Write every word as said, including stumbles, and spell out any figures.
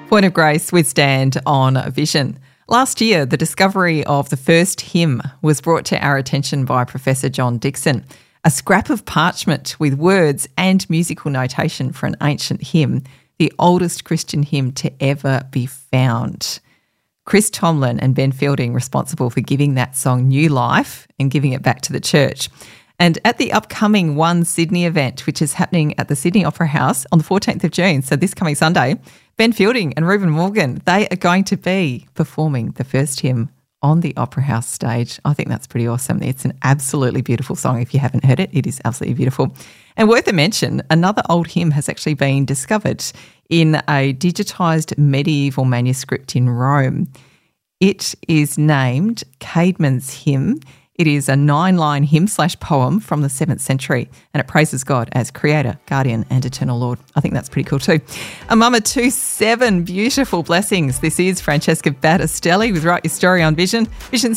Point of Grace with Stand on Vision. Last year, the discovery of the first hymn was brought to our attention by Professor John Dixon, a scrap of parchment with words and musical notation for an ancient hymn, the oldest Christian hymn to ever be found. Chris Tomlin and Ben Fielding responsible for giving that song new life and giving it back to the church. And at the upcoming One Sydney event, which is happening at the Sydney Opera House on the fourteenth of June, so this coming Sunday, Ben Fielding and Reuben Morgan, they are going to be performing the first hymn on the Opera House stage. I think that's pretty awesome. It's an absolutely beautiful song. If you haven't heard it, it is absolutely beautiful. And worth a mention, another old hymn has actually been discovered in a digitised medieval manuscript in Rome. It is named Caedmon's Hymn. It is a nine-line hymn slash poem from the seventh century, and it praises God as Creator, Guardian and Eternal Lord. I think that's pretty cool too. A mama two seven beautiful blessings. This is Francesca Battistelli with Write Your Story on Vision. Vision